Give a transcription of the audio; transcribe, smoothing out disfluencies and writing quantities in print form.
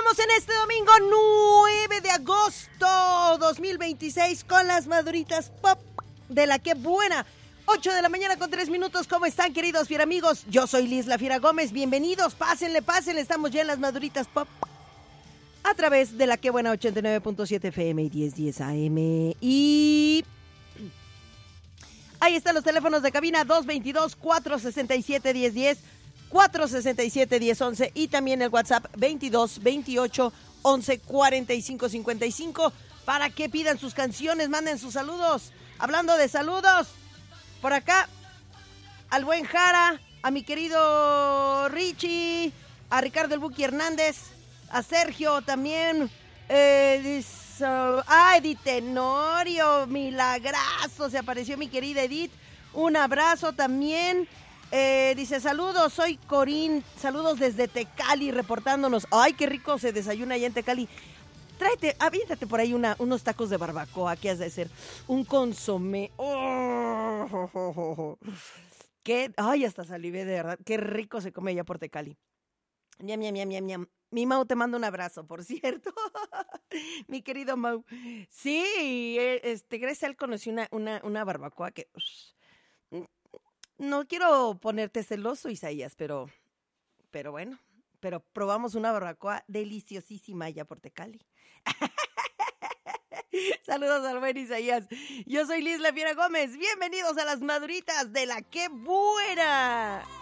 Estamos en este domingo 9 de agosto 2026 con las Maduritas Pop de La Qué Buena. 8 de la mañana con 3 minutos. ¿Cómo están, queridos fiera amigos? Yo soy Liz La Fiera Gómez. Bienvenidos, pásenle. Estamos ya en las Maduritas Pop a través de La Qué Buena 89.7 FM y 1010 AM. Y ahí están los teléfonos de cabina 222-467-1010, 467-1011 y también el WhatsApp 22-28-11-45-55 para que pidan sus canciones, manden sus saludos. Hablando de saludos, por acá al buen Jara, a mi querido Richie, a Ricardo el Buki Hernández, a Sergio también, Edith Tenorio, milagrazo, se apareció mi querida Edith, un abrazo también. Dice, saludos, soy Corín, saludos desde Tecali reportándonos. Ay, qué rico se desayuna allá en Tecali. Tráete, aviéntate por ahí unos tacos de barbacoa, ¿qué has de hacer? Un consomé. Oh, qué, ay, hasta salivé de verdad. Qué rico se come allá por Tecali. Ñam, ñam, ñam, ñam, ñam. Mi Mau te manda un abrazo, por cierto. Mi querido Mau. Sí, gracias a él conocí una barbacoa que... No quiero ponerte celoso, Isaías, pero bueno, pero probamos una barbacoa deliciosísima allá por Tecali. Saludos al buen Isaías. Yo soy Liz La Fiera Gómez. Bienvenidos a las Maduritas de La Qué Buena.